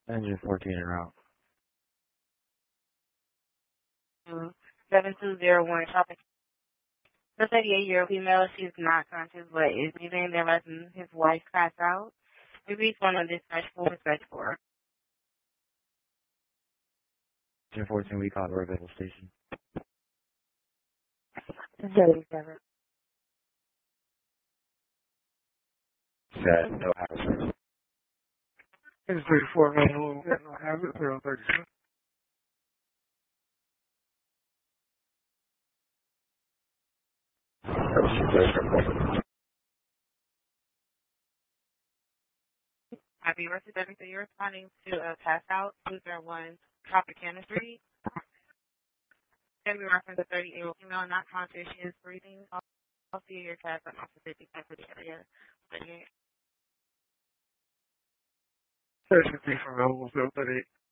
Engine 14 en route. 7201 shopping. The 38-year-old female, she's not conscious, but is breathing. Then letting his wife pass out. We reached one on dispatch 4. Engine 14, we call the Riverville station. 77. Said no hazard. It's 34 available. Got no hazard. 036. Happy arrested everything. You're responding to a pass out 201 Tropicana Street. Then we reference a 38-year-old female not conscious. She is breathing. I'll see your cab and also 50 for the area. 38. 33 for available. 038.